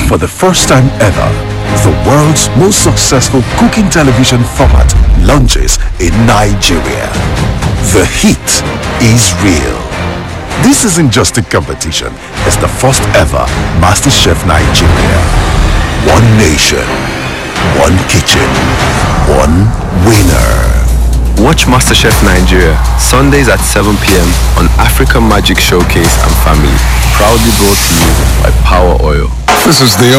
For the first time ever, the world's most successful cooking television format launches in Nigeria. The heat is real. This isn't just a competition, it's the first ever MasterChef Nigeria. One nation, one kitchen, one winner. Watch MasterChef Nigeria Sundays at 7 p.m. on Africa Magic Showcase and Family. Proudly brought to you by Power Oil. This is the